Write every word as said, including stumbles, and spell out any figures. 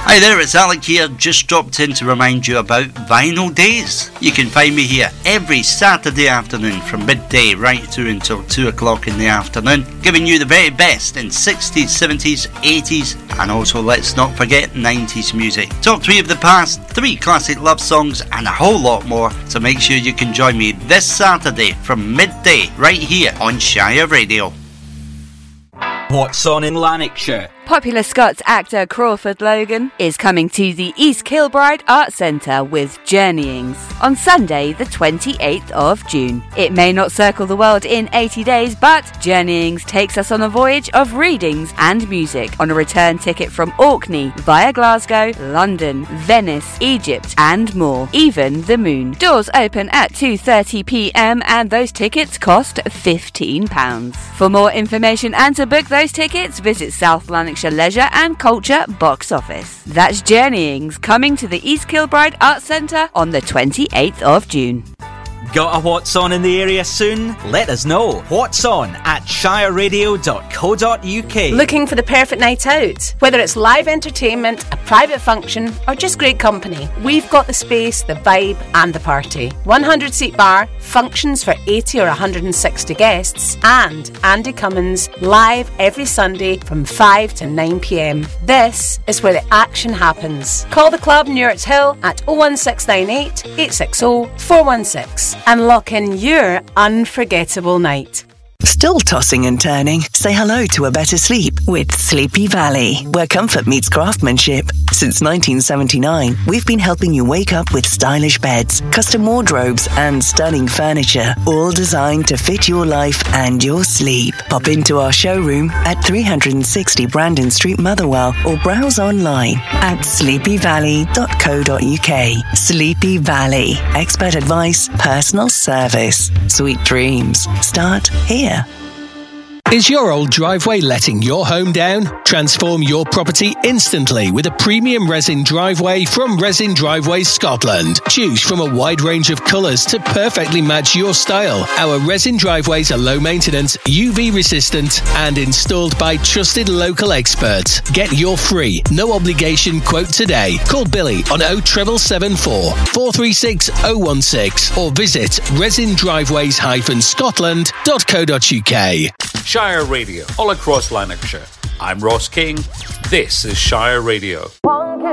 Hi there, it's Alec here, just dropped in to remind you about Vinyl Days. You can find me here every Saturday afternoon from midday right through until two o'clock in the afternoon, giving you the very best in sixties, seventies, eighties, and also, let's not forget, nineties music. Top three of the past, three classic love songs, and a whole lot more, so make sure you can join me this Saturday from midday right here on Shire Radio. What's on in Lanarkshire? Popular Scots actor Crawford Logan is coming to the East Kilbride Arts Centre with Journeyings on Sunday the twenty-eighth of June. It may not circle the world in eighty days, but Journeyings takes us on a voyage of readings and music on a return ticket from Orkney via Glasgow, London, Venice, Egypt and more, even the moon. Doors open at two thirty p m and those tickets cost fifteen pounds. For more information and to book those tickets, visit South Lanarkshire Leisure and Culture box office. That's Journeyings coming to the East Kilbride Arts Centre on the twenty-eighth of June. Got a What's On in the area soon? Let us know. What's On at shire radio dot co dot u k. Looking for the perfect night out? Whether it's live entertainment, a private function, or just great company, we've got the space, the vibe, and the party. one hundred seat bar, functions for eighty or one hundred sixty guests, and Andy Cummins live every Sunday from five to nine p m. This is where the action happens. Call the club near its Hill at oh one six nine eight, eight six oh, four one six and lock in your unforgettable night. Still tossing and turning? Say hello to a better sleep with Sleepy Valley, where comfort meets craftsmanship. Since nineteen seventy-nine, we've been helping you wake up with stylish beds, custom wardrobes and stunning furniture, all designed to fit your life and your sleep. Pop into our showroom at three sixty Brandon Street, Motherwell, or browse online at sleepy valley dot co dot u k. Sleepy Valley. Expert advice, personal service. Sweet dreams start here. Is your old driveway letting your home down? Transform your property instantly with a premium resin driveway from Resin Driveways Scotland. Choose from a wide range of colours to perfectly match your style. Our resin driveways are low maintenance, U V resistant and installed by trusted local experts. Get your free, no obligation quote today. Call Billy on oh seven seven four, four three six oh one six or visit resin driveways dash scotland dot co dot u k. Shire Radio, all across Lanarkshire. I'm Ross King. This is Shire Radio.